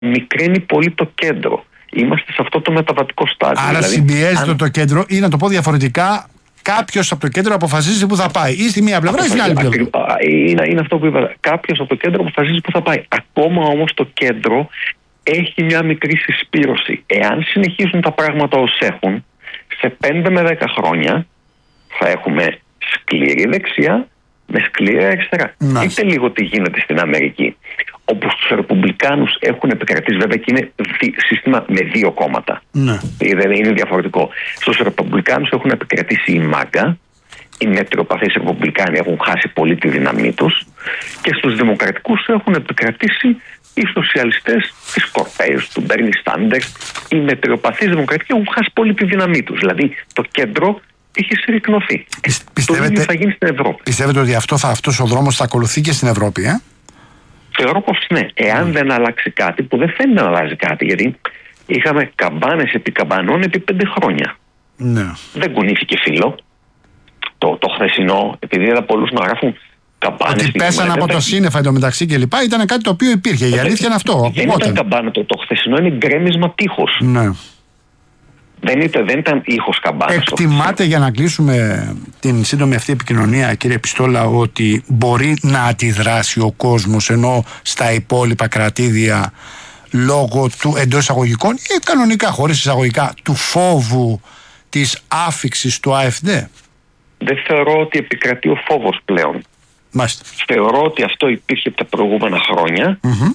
μικραίνει πολύ το κέντρο. Είμαστε σε αυτό το μεταβατικό στάδιο. Άρα δηλαδή, συμπιέζεται το κέντρο, ή να το πω διαφορετικά, κάποιος από το κέντρο αποφασίζει που θα πάει. Ή στη μία πλευρά ή στην άλλη πλευρά. Είναι αυτό που είπα. Κάποιος από το κέντρο αποφασίζει που θα πάει. Ακόμα όμως το κέντρο έχει μια μικρή συσπήρωση. Εάν συνεχίσουν τα πράγματα ως έχουν, σε 5 με 10 χρόνια θα έχουμε σκληρή δεξιά με σκληρή αριστερά. Δείτε λίγο τι γίνεται στην Αμερική, όπου στους Ρεπουμπλικάνους έχουν επικρατήσει, βέβαια και είναι σύστημα με 2 κόμματα. Ναι. Είναι διαφορετικό. Στους Ρεπουμπλικάνους έχουν επικρατήσει η ΜΑΓΚΑ, οι μετριοπαθείς Ρεπουμπλικάνοι έχουν χάσει πολύ τη δύναμή τους, και στους Δημοκρατικούς έχουν επικρατήσει οι σοσιαλιστές της Κορπέης, του Μπέρνι Σάντερς. Οι μετριοπαθείς Δημοκρατικοί έχουν χάσει πολύ τη δύναμή τους. Δηλαδή το κέντρο έχει συρρυκνωθεί. Το ίδιο θα γίνει στην Ευρώπη. Πιστεύετε ότι αυτός ο δρόμος θα ακολουθεί και στην Ευρώπη, Θεωρώ πως ναι. Εάν δεν αλλάξει κάτι, που δεν φαίνεται να αλλάζει κάτι, γιατί είχαμε καμπάνες επί καμπανών επί 5 χρόνια. Ναι. Δεν κουνήθηκε φύλλο. Το χθεσινό, επειδή είδα πολλούς να γράφουν καμπάνες. Ότι πέσανε από το σύννεφα εντωμεταξύ και λοιπά, ήταν κάτι το οποίο υπήρχε. Η αλήθεια είναι αυτό. Δεν ήταν καμπάνα. Το χθεσινό είναι γκρέμισμα τείχους. Ναι. Δεν ήταν ήχος καμπάνας. Εκτιμάτε, για να κλείσουμε την σύντομη αυτή επικοινωνία, κύριε Πιστόλα, ότι μπορεί να αντιδράσει ο κόσμος, ενώ στα υπόλοιπα κρατήδια, λόγω του, εντός εισαγωγικών ή κανονικά χωρίς εισαγωγικά, του φόβου της άφιξης του ΑΕΦΔ? Δεν θεωρώ ότι επικρατεί ο φόβος πλέον. Μάλιστα. Θεωρώ ότι αυτό υπήρχε από τα προηγούμενα χρόνια.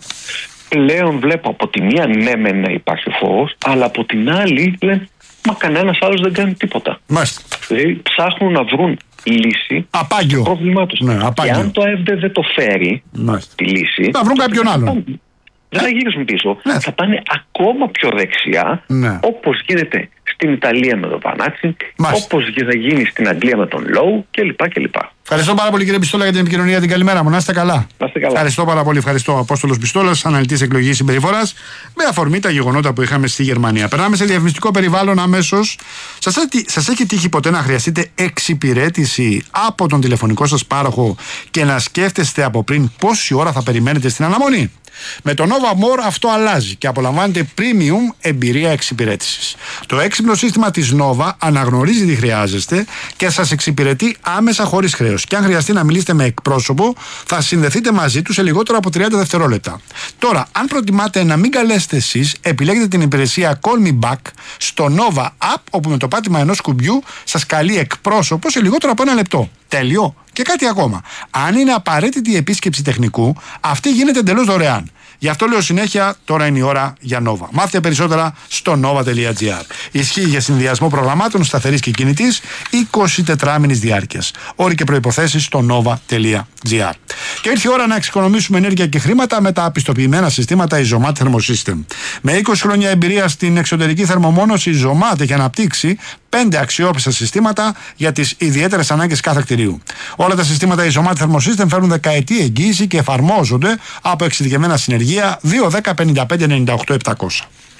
Πλέον βλέπω από τη μία ναι μεν να υπάρχει φόβος, αλλά από την άλλη λένε μα κανένας άλλος δεν κάνει τίποτα. Μάλιστα. Δηλαδή ψάχνουν να βρουν λύση απάγιο στο πρόβλημά τους. Ναι, και αν το ΑΕΦΔ δεν το φέρει τη λύση, θα βρουν κάποιον άλλον. Δεν θα γυρίσουν πίσω. Ναι. Θα πάνε ακόμα πιο δεξιά, όπως γίνεται στην Ιταλία με τον Πανάτσι, όπως θα γίνει στην Αγγλία με τον Λόου κλπ. Ευχαριστώ πάρα πολύ, κύριε Πιστόλα, για την επικοινωνία. Την καλημέρα μου. Να είστε καλά. Ευχαριστώ πάρα πολύ. Ευχαριστώ. Απόστολος Πιστόλας, αναλυτής εκλογικής συμπεριφοράς, με αφορμή τα γεγονότα που είχαμε στη Γερμανία. Περνάμε σε διαφημιστικό περιβάλλον αμέσως. Σας έχει τύχει ποτέ να χρειαστείτε εξυπηρέτηση από τον τηλεφωνικό σας πάροχο και να σκέφτεστε από πριν πόση ώρα θα περιμένετε στην αναμονή? Με το Nova More αυτό αλλάζει και απολαμβάνετε premium εμπειρία εξυπηρέτησης. Το έξυπνο σύστημα της Nova αναγνωρίζει τι χρειάζεστε και σας εξυπηρετεί άμεσα χωρίς χρέος. Και αν χρειαστεί να μιλήσετε με εκπρόσωπο, θα συνδεθείτε μαζί του σε λιγότερο από 30 δευτερόλεπτα. Τώρα, αν προτιμάτε να μην καλέσετε εσείς, επιλέγετε την υπηρεσία Call Me Back στο Nova App, όπου με το πάτημα ενός κουμπιού σας καλεί εκπρόσωπο σε λιγότερο από 1 λεπτό. Τέλειο. Και κάτι ακόμα. Αν είναι απαραίτητη η επίσκεψη τεχνικού, αυτή γίνεται εντελώς δωρεάν. Γι' αυτό λέω συνέχεια, τώρα είναι η ώρα για Nova. Μάθετε περισσότερα στο nova.gr. Ισχύει για συνδυασμό προγραμμάτων σταθερής και κινητής 24 μήνης διάρκειας. Όροι και προϋποθέσεις στο nova.gr. Και ήρθε η ώρα να εξοικονομήσουμε ενέργεια και χρήματα με τα πιστοποιημένα συστήματα Isomat Thermosystem. Με 20 χρόνια εμπειρία στην εξωτερική θερμομόνωση, η Isomat έχει αναπτύξει 5 αξιόπιστα συστήματα για τις ιδιαίτερες ανάγκες κάθε κτηρίου. Όλα τα συστήματα Isomat Thermosystem φέρνουν δεκαετή εγγύηση και εφαρμόζονται από εξειδικευμένα συνεργεία 210 55 98 700.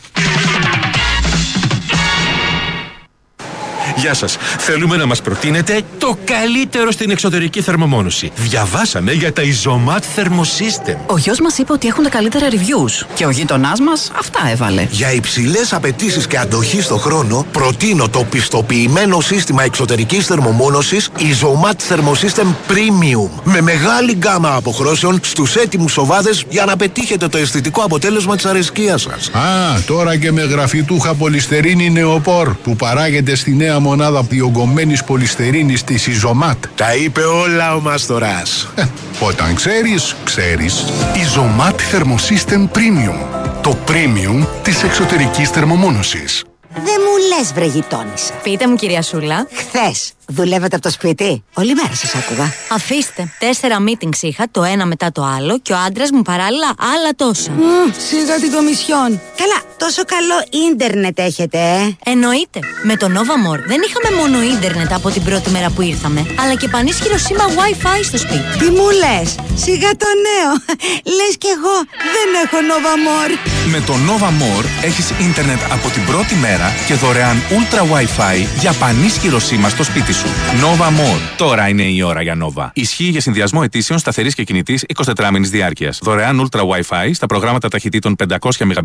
Γεια σας. Θέλουμε να μας προτείνετε το καλύτερο στην εξωτερική θερμομόνωση. Διαβάσαμε για τα Isomat Thermosystem. Ο γιος μας είπε ότι έχουν τα καλύτερα reviews και ο γείτονάς μας αυτά έβαλε. Για υψηλές απαιτήσεις και αντοχή στο χρόνο, προτείνω το πιστοποιημένο σύστημα εξωτερικής θερμομόνωσης Isomat Thermosystem Premium. Με μεγάλη γκάμα αποχρώσεων στους έτοιμους οβάδες για να πετύχετε το αισθητικό αποτέλεσμα της αρεσκίας σας. Τώρα και με γραφιτούχα πολυστερίνη νεοπόρ που παράγεται στη νέα μονάδα διογκωμένης πολυστερίνης της Isomat. Τα είπε όλα ο Μάστορας. Όταν ξέρεις, ξέρεις. Isomat Thermosystem Premium. Το premium της εξωτερικής θερμομόνωσης. Δεν μου λες, βρε γειτόνισσα. Πείτε μου, κυρία Σούλα. Χθες δουλεύετε από το σπίτι? Όλη μέρα σας άκουγα. Αφήστε. 4 meetings είχα, το ένα μετά το άλλο, και ο άντρας μου παράλληλα άλλα τόσα. Σίγα την κομισιόν. Καλά, τόσο καλό ίντερνετ έχετε, Εννοείται. Με το Nova More δεν είχαμε μόνο ίντερνετ από την πρώτη μέρα που ήρθαμε, αλλά και πανίσχυρο σήμα Wi-Fi στο σπίτι. Τι μου λες, σιγά το νέο. Λες κι εγώ δεν έχω Nova More. Με το Nova More έχεις ίντερνετ από την πρώτη μέρα και δωρεάν Ultra Wi-Fi για πανίσχυρο σήμα στο σπίτι σου. Nova More. Τώρα είναι η ώρα για Nova. Ισχύει για συνδυασμό ετήσεων σταθερής και κινητής 24 μήνης διάρκειας. Δωρεάν Ultra Wi-Fi στα προγράμματα ταχυτήτων 500 Mbps